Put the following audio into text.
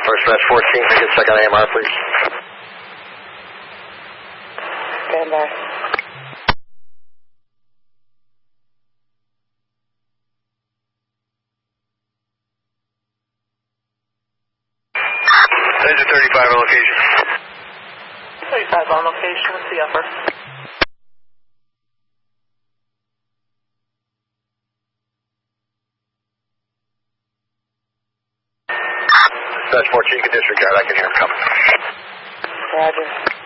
First Dispatch 14, can I get second AMR, please? Stand by. Engine 35 on location. 35 on location, what's the upper? Dispatch 14, you can disregard, I can hear him coming. Roger.